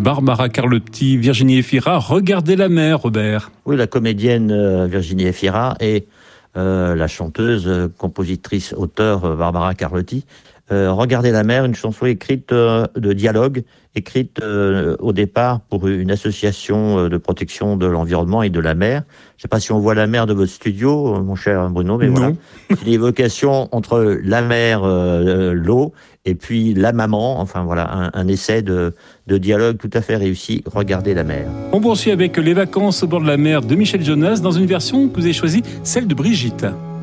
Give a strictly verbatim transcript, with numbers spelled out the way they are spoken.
Barbara Carlotti, Virginie Efira. Regardez la mer, Robert. Oui, la comédienne euh, Virginie Efira et euh, la chanteuse, euh, compositrice, auteure euh, Barbara Carlotti. Euh, Regardez la mer, une chanson écrite euh, de dialogue, écrite euh, au départ pour une association euh, de protection de l'environnement et de la mer. Je ne sais pas si on voit la mer de votre studio, euh, mon cher Bruno, mais non. voilà. C'est une évocation entre la mer, euh, l'eau, et puis la maman. Enfin voilà, un, un essai de, de dialogue tout à fait réussi. Regardez la mer. On poursuit avec les vacances au bord de la mer de Michel Jonas dans une version que vous avez choisie, celle de Brigitte.